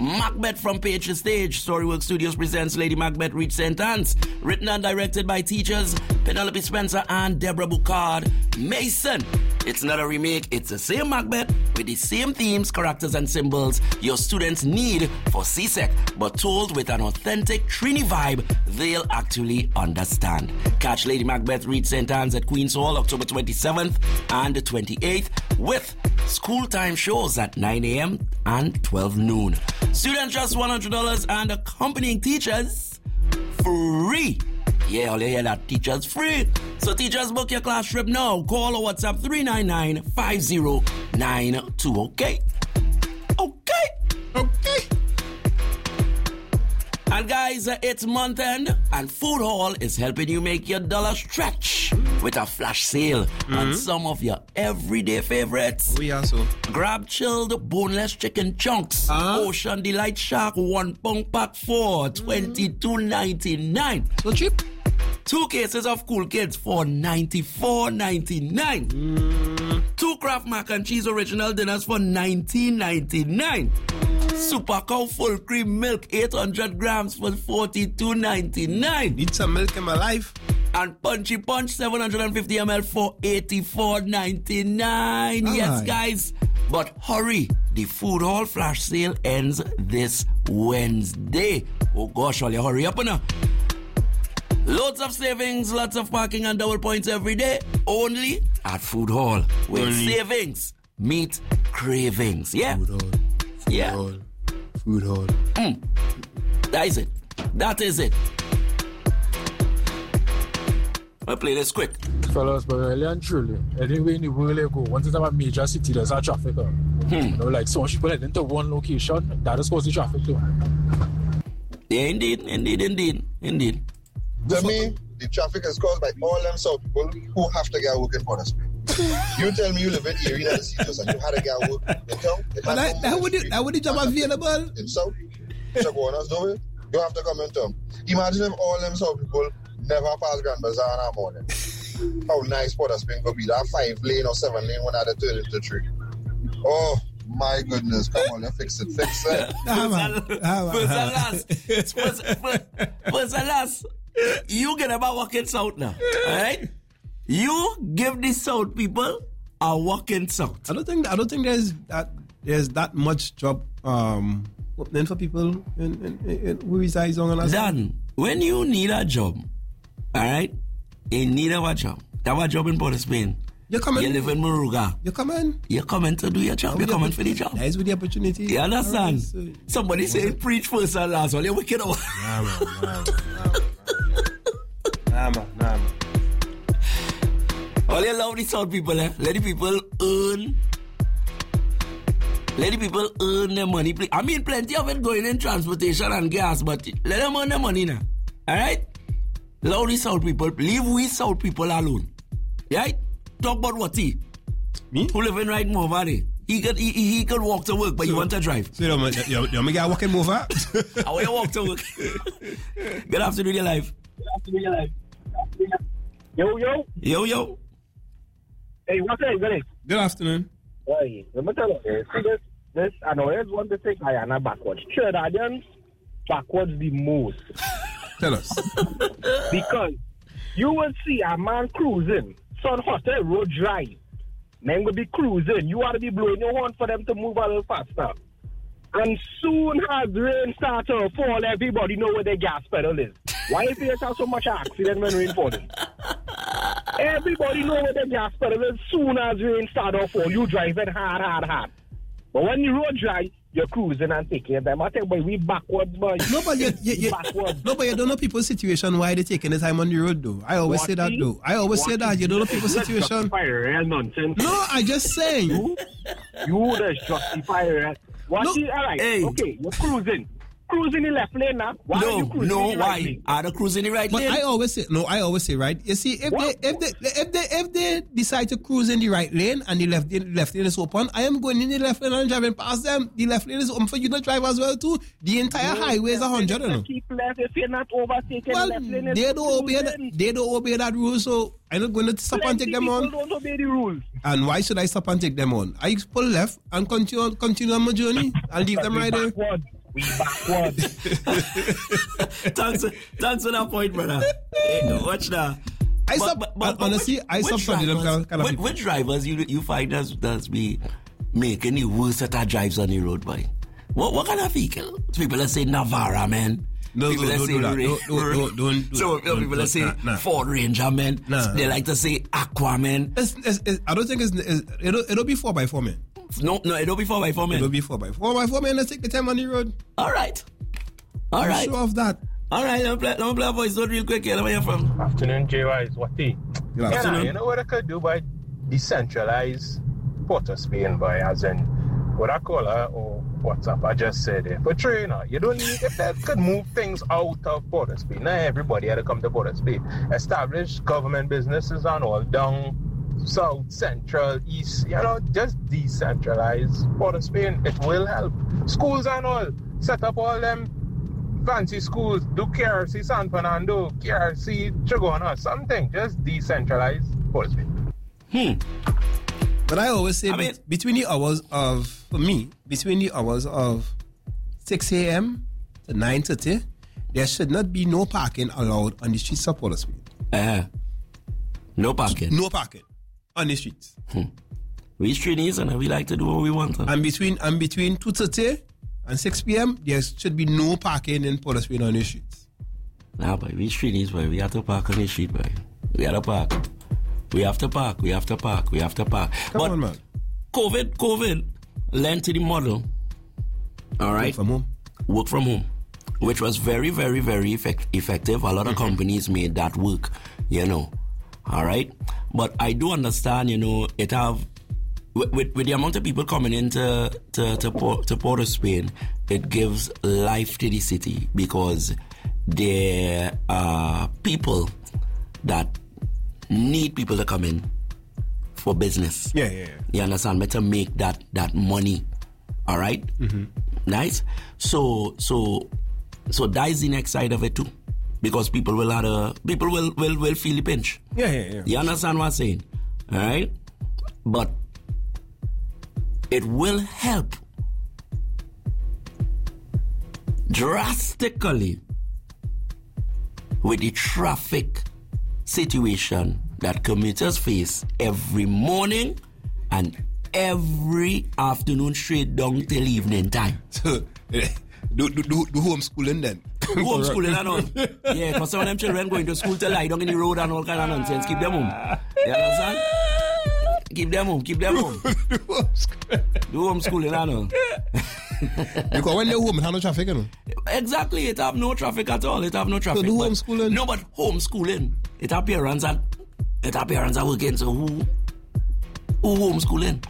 Macbeth from Page to Stage. Storyworks Studios presents Lady Macbeth Reach St. Anne's. Written and directed by teachers Penelope Spencer and Deborah Bucard Mason. It's not a remake, it's the same Macbeth with the same themes, characters and symbols your students need for CSEC, but told with an authentic Trini vibe they'll actually understand. Catch Lady Macbeth Reach St. Anne's at Queen's Hall October 27th and the 28th with school time shows at 9 a.m. and 12 noon. Students just $100 and accompanying teachers free. Yeah, all you hear that, teachers free. So teachers, book your class trip now. Call or WhatsApp 399-5092. Okay? And guys, it's month end and Food Hall is helping you make your dollar stretch with a flash sale on some of your everyday favorites. Oh yeah, so grab chilled boneless chicken chunks. Ocean Delight Shark 1 pound pack for $22.99. So cheap. 2 cases of Cool Kids for $94.99. 2 Kraft Mac and Cheese Original Dinners for $19.99. Super Cow Full Cream Milk 800 grams for $42.99. Need some milk in my life. And Punchy Punch 750 ml for $84.99. Yes, guys. But hurry, the Food Hall flash sale ends this Wednesday. Oh gosh, all you hurry up now. Loads of savings, lots of parking and double points every day. Only at Food Hall. Where savings meet cravings. Yeah? Food Hall. Yeah. Food Hall. That is it. That is it. I'll play this quick. Fellas, but really and truly, anyway in the world you go, once it's a major city, there's a traffic. You know, like so much people head into one location, that is causing traffic too. Yeah, indeed. To me, the traffic is caused by all them South people who have to get working for us. You tell me you live in Irina and Cetus and you had to get work in town. That would the job available? In South, Chaguanas do it. You have to come in town. Imagine if all them South people never pass Grand Bazaar in the morning. How nice Port of Spain could be. That 5 lane or 7 lane when I had to turn into 3. Oh my goodness, come on, fix it. First and last. You get about working South now, alright? You give the South people a working South. I don't think there's that much job opening for people in who reside on us. Dan, when you need a job, alright, in need of a job, have a job in Port of Spain. You live in Muruga. You come in to do your job. You coming for the job. That is with the opportunity. You understand? Somebody saying preach first and last. All you wicked over. Nah, man. All you love the South people, eh? Let the people earn their money. I mean, plenty of it going in transportation and gas, but let them earn their money now. Alright? Love the South people. Leave we South people alone. Right? Talk about what he? Me? Who live in right more valley? He could walk to work, but you want to drive. So you want me to walk and move out? I want to walk to work. Good afternoon, your life. Yo. Hey, what's up, guys? Good afternoon. Hey, let me tell you, see this, I know here's one to take Guyana backwards. Trinidadians backwards the most. Tell us. Because you will see a man cruising, sun hotel road drive. Men will be cruising. You ought to be blowing your horn for them to move a little faster. And soon as rain starts to fall, everybody know where the gas pedal is. Why is there so much accident when rain falls? Everybody know where the gas pedal is. Soon as rain starts to fall, you driving hard. But when the road dry, you're cruising and taking your time. I tell you, boy, we backwards, boy. No, but you don't know people's situation, why they taking the time on the road, though. I always say that, though. You don't know people's situation. Real nonsense. No, I just saying. You just justify it. All right, hey. Okay, you're cruising in the left lane now. Why are you cruising in the right lane? Are they cruising in the right lane? But I always say, right? You see, if they decide to cruise in the right lane and the left lane is open, I am going in the left lane and driving past them. The left lane is open for you to drive as well too. The entire highway is 100. No? Keep left if you're not overtaking the left lane. They don't obey that rule, so I'm not going to stop and take them on. People don't obey the rules. And why should I stop and take them on? I pull left and continue on my journey and leave them right there. We backwards. Thanks for that point, brother. Hey, watch that. Honestly, I subscribe to them kind of people. Which drivers you find does be making the worst set of drives on the road, boy? What kind of vehicle? People are saying Navara, man. No, people don't do that. Don't. So people are saying Ford Ranger, man. They like to say Aqua, man. I don't think it'll be 4x4, man. No, it'll be 4x4, man. It'll be 4x4. 4x4, man, let's take the time on the road. All right. Show off that. All right, let me play a voice note real quick here. Where you from? Afternoon, JY. What the? Good afternoon. You know what I could do by decentralize Port of Spain, by as in what I call or WhatsApp, I just said it. But true, you don't need, if that could move things out of Port of Spain, not everybody had to come to Port of Spain. Establish government businesses and all down south, central, east, just decentralize Port of Spain. It will help. Schools and all, set up all them fancy schools, do KRC San Fernando, KRC Chagona, something, just decentralize Port of Spain. But I always say between the hours of 6 a.m. to 9:30, there should not be no parking allowed on the streets of Port of Spain. No parking? No parking on the streets. We streets and we like to do what we want. Huh? And between 2:30 and 6 p.m., there should be no parking in Port of Spain on the streets. Nah, boy, we streets, boy. We have to park on the street, boy. We have to park. We have to park. Come on, man. COVID lent to the model. All right. Work from home. Which was very, very, very effective. A lot of companies made that work, All right. But I do understand, it have, with the amount of people coming into Port of Spain, it gives life to the city because there are people that need people to come in for business. Yeah. You understand? Better make that money. All right? Mm-hmm. Nice. So that is the next side of it too, because people will feel the pinch. Yeah. You understand what I'm saying? All right? But it will help drastically with the traffic situation that commuters face every morning and every afternoon straight down till evening time. So, do homeschooling then. Homeschooling and all. Yeah, because some of them children going to school to lie down in the road and all kind of nonsense. Keep them home. You understand? Keep them home. Do homeschooling and all. Because when they're home, it have no traffic, Exactly, it have no traffic at all. So do homeschooling. No, but homeschooling, it have parents are working. So who homeschooling?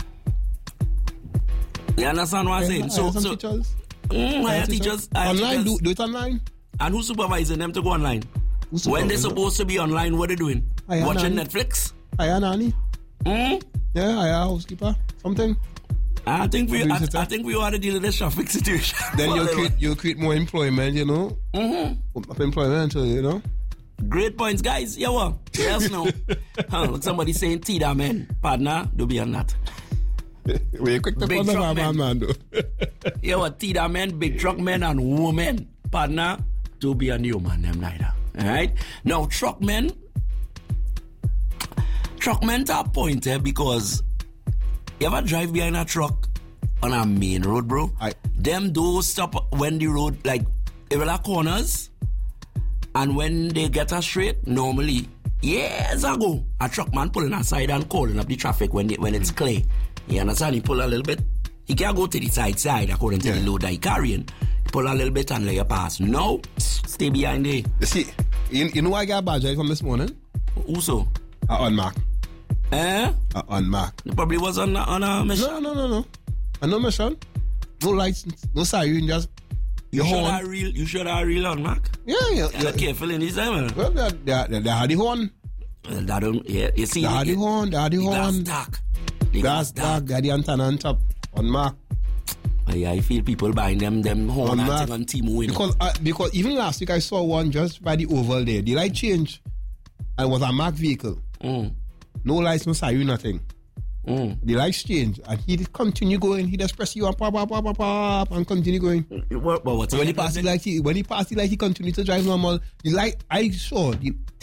You understand what I'm saying? So teachers. Teachers. Online, do it online. And who's supervising them to go online? When they're supposed to be online, what are they doing? Watching Netflix? Hiya, nanny. Yeah, hiya, housekeeper. Something. I think we ought to deal with this traffic situation. Then you'll create more employment, Up employment, Great points, guys. Yeah, what? Yes, no. Somebody saying Tida, man. Partner, don't be on that. We're quick to put the man, though. Yeah, what? Tida, man, big truck men and women. Partner, don't be on you, man, them neither. All right? Now, truckmen are pointed because you ever drive behind a truck on a main road, bro? Them do stop when the road, like, irregular corners, and when they get us straight, normally, years ago, a truck man pulling aside and calling up the traffic when it's clear. You understand? He pull a little bit. He can't go to the side according to the load that he carrying. He pull a little bit and let you pass. No, stay behind there. You see, you know I got a badge right from this morning? Who so? Unmarked. Unmarked. It probably was on a mission. No. I no mission. No lights, no siren, just you should have real unmarked? Yeah. You're careful in this time. Well, they had the horn. Well, that don't, yeah, you see. They had the horn. Glass dark. Glass dark, they had the antenna on top. Unmarked. Yeah, I feel people buying them horn and on Timo. Because even last week I saw one just by the oval there. The light changed and it was a marked vehicle. No lights, no siren, nothing. The lights change, and he just continue going. He just press you and pop, and continue going. What's When he pass the light, he continue to drive normal. The light, I saw the